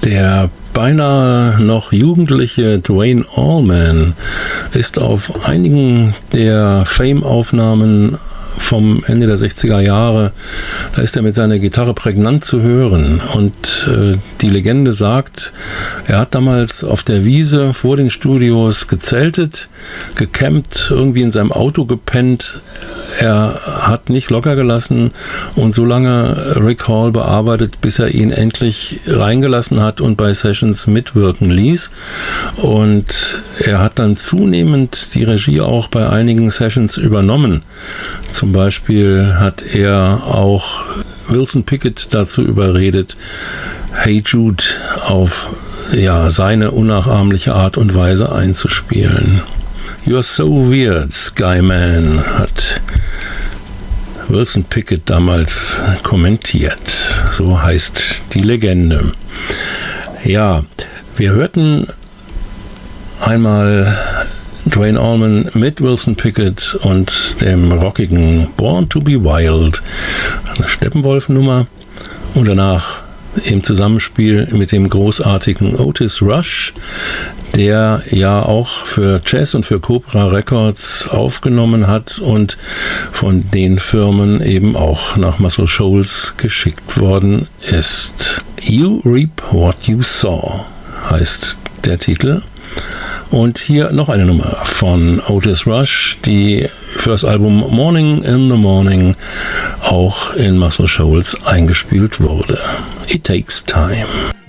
Der beinahe noch jugendliche Duane Allman ist auf einigen der Fame-Aufnahmen vom Ende der 60er Jahre, da ist er mit seiner Gitarre prägnant zu hören. Und die Legende sagt, er hat damals auf der Wiese vor den Studios gezeltet, gecampt, irgendwie in seinem Auto gepennt. Er hat nicht locker gelassen und so lange Rick Hall bearbeitet, bis er ihn endlich reingelassen hat und bei Sessions mitwirken ließ. Und er hat dann zunehmend die Regie auch bei einigen Sessions übernommen. Zum Beispiel hat er auch Wilson Pickett dazu überredet, Hey Jude auf seine unnachahmliche Art und Weise einzuspielen. You're so weird, Skyman, hat Wilson Pickett damals kommentiert. So heißt die Legende. Ja, wir hörten einmal Duane Allman mit Wilson Pickett und dem rockigen Born to be Wild, eine Steppenwolf-Nummer, und danach im Zusammenspiel mit dem großartigen Otis Rush, der ja auch für Chess und für Cobra Records aufgenommen hat und von den Firmen eben auch nach Muscle Shoals geschickt worden ist. You Reap What You Saw heißt der Titel. Und hier noch eine Nummer von Otis Rush, die für das Album Morning in the Morning auch in Muscle Shoals eingespielt wurde. It Takes Time.